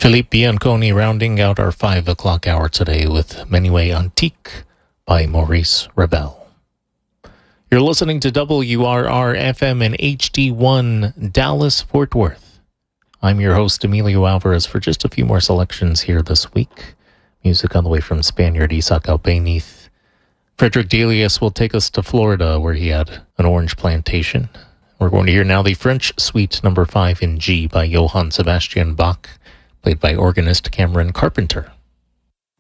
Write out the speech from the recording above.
Philippe Bianconi rounding out our 5 o'clock hour today with Menuet Antique by Maurice Ravel. You're listening to WRR-FM and HD1 Dallas-Fort Worth. I'm your host, Emilio Alvarez, for just a few more selections here this week. Music on the way from Spaniard Isaac Albéniz. Frederick Delius will take us to Florida, where he had an orange plantation. We're going to hear now the French Suite No. 5 in G by Johann Sebastian Bach, played by organist Cameron Carpenter.